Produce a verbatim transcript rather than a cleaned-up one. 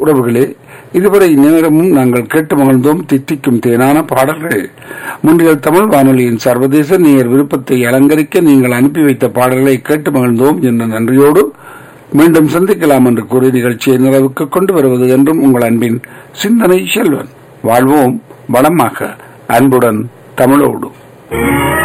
உறவுகளே, இதுவரை நேரமும் நாங்கள் கேட்டு மகிழ்ந்தோம் தித்திக்கும் தேனான பாடல்கள். முன்றியல் தமிழ் வானொலியின் சர்வதேச நேயர் விருப்பத்தை அலங்கரிக்க நீங்கள் அனுப்பி வைத்த பாடல்களை கேட்டு மகிழ்ந்தோம் என்ற நன்றியோடு மீண்டும் சந்திக்கலாம் என்று கூறி நிகழ்ச்சியை நிறைவுக்கு கொண்டு வருவது என்றும் உங்கள் அன்பின் சிந்தனை செல்வன். வாழ்வோம் வளமாக, அன்புடன் தமிழோடு.